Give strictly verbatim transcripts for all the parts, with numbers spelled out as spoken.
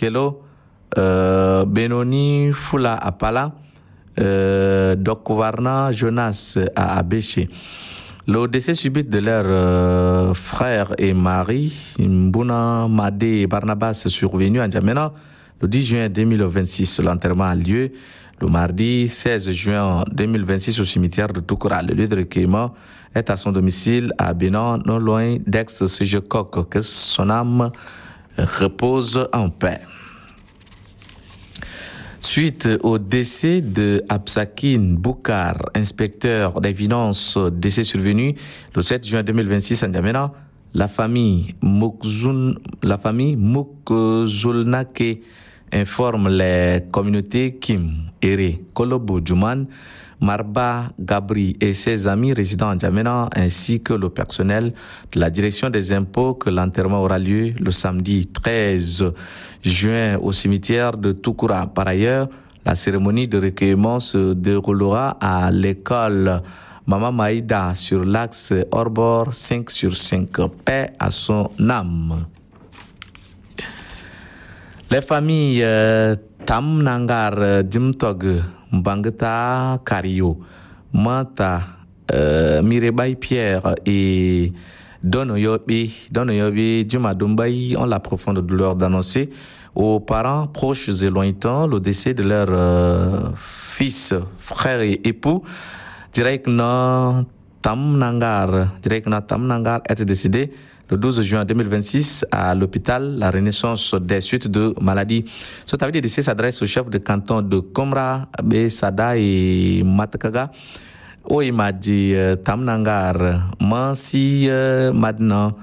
Kelo, euh, Benoni Fula à Pala, euh, Dokwarna Jonas à Abéché. Le décès subit de leur euh, frère et mari, Mbuna Madé et Barnabas, survenu en Djamena le dix juin deux mille vingt-six. L'enterrement a lieu le mardi seize juin deux mille vingt-six au cimetière de Toukoura. Le lieu de recueillement est à son domicile à Bénin, non loin d'Aix-C G Coq. Que son âme repose en paix. Suite au décès de Absakin Boukar, inspecteur des finances, décès survenu le sept juin deux mille vingt-six à N'Djamena, la famille Moukzoun, la famille Moukzoulnake informe les communautés Kim, Ere, Kolobo, Djouman, Marba, Gabri et ses amis résidant à N'Djamena, ainsi que le personnel de la direction des impôts que l'enterrement aura lieu le samedi treize juin au cimetière de Toukoura. Par ailleurs, la cérémonie de recueillement se déroulera à l'école Mama Maïda sur l'axe Orbor cinq sur cinq. Paix à son âme. Les familles euh, Tam Nangar Dimtog Mbangata Kario, Manta, euh, Mirebaï Pierre et Donoyobi, Donoyobi Djumadumbaï ont la profonde douleur d'annoncer aux parents proches et lointains le décès de leur euh, fils, frère et époux. Direkna Tam Nangar, Direkna Tam Nangar est décédé le douze juin deux mille vingt-six à l'hôpital La Renaissance des suites de maladie. Ce avis de décès s'adresse au chef de canton de Komra, Besada et Matakaga. Oimadi Tamnangar, Mansi Madna,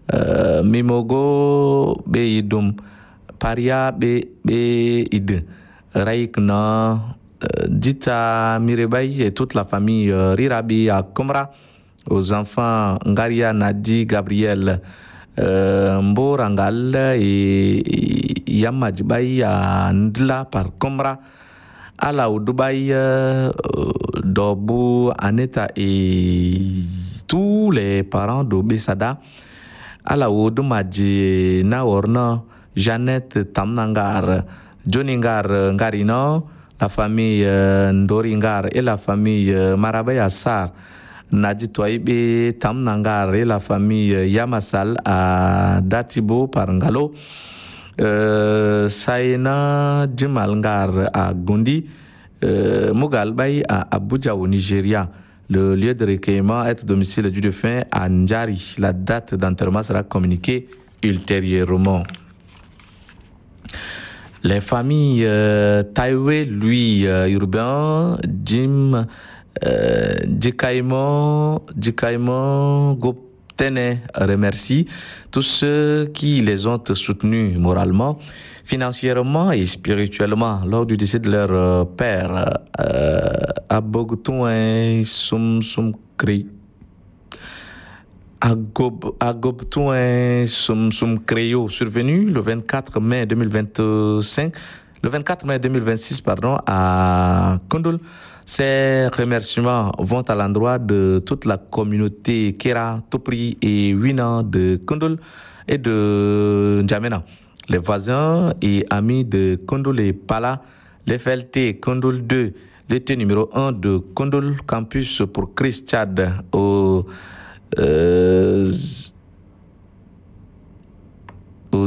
Mimogo Beidum, Paria Beid, Raikna, Dita Mirebaï et toute la famille Rirabi à Komra. Aux enfants Ngaria Nadi Gabriel euh, Mborangal et Yamadjbaï à Ndla par Komra, Ala Dubaï, euh, Dobu, Aneta et tous les parents de Besada, Ala Dumadji Naorna, Jeannette Tamnangar, Joningar Ngarino, la famille euh, Ndoringar et la famille euh, Marabay Assar. Nadi Toibe Tamnangar et la famille Yamassal à Datibo par Ngalo, euh, Saina Djimalngar à Gundi, euh, Mugalbay à Abuja au Nigeria. Le lieu de recueillement est domicile du défunt à Ndjari. La date d'enterrement sera communiquée ultérieurement. Les familles euh, Taïwe, lui, euh, urbain, Jim, Euh, Djekaïmo, Djekaïmo Goptene remercie tous ceux qui les ont soutenus moralement, financièrement et spirituellement lors du décès de leur euh, père, euh, Abogtouin Sum Sum Kri. Agobtouin Sum Sum Créo, survenu le vingt-quatre mai deux mille vingt-cinq, le vingt-quatre mai deux mille vingt-six, pardon, à Kondol. Ces remerciements vont à l'endroit de toute la communauté Kera, Topri et Wina de Kondol et de N'Djamena. Les voisins et amis de Kondol et Pala, les F L T Kondol deux, l'été numéro un de Kondol Campus pour Christ Tchad au, euh, aux,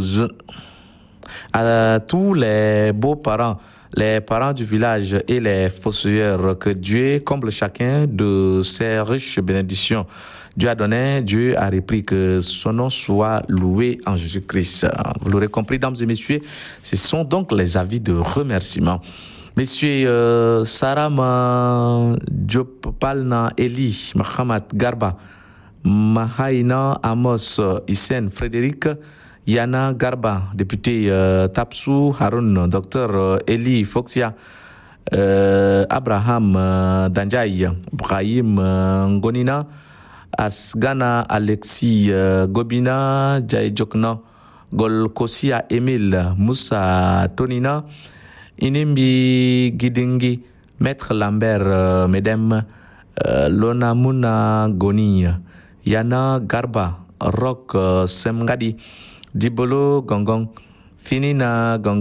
à tous les beaux-parents, les parents du village et les fossoyeurs, que Dieu comble chacun de ses riches bénédictions. Dieu a donné, Dieu a repris, que son nom soit loué en Jésus-Christ. Vous l'aurez compris, dames et messieurs, ce sont donc les avis de remerciement. Messieurs euh, Sarama Diop Palna Eli, Mahamat Garba, Mahaina Amos Hissène Frédéric, Yana Garba, député euh, Tapsou Haroun, docteur euh, Eli Foxia, euh, Abraham euh, Danjaï, Brahim euh, Ngonina, Asgana Alexis euh, Gobina, Jai Jokna, Golkosia Emile, Moussa Tonina, Inimbi Gidingi, Maître Lambert euh, Medem, euh, Lonamuna Goni, Yana Garba, Rock euh, Semgadi, Dibolo Gongong, Finina Gongong.